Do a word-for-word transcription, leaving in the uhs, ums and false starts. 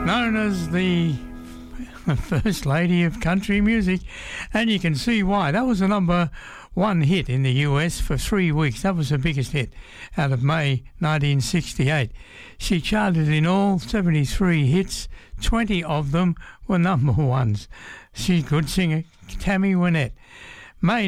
known as the First Lady of Country Music, and you can see why. That was a number one hit in the U S for three weeks. That was the biggest hit out of May nineteen sixty-eight. She charted in all seventy-three hits. twenty of them were number ones. She's a good singer, Tammy Wynette. May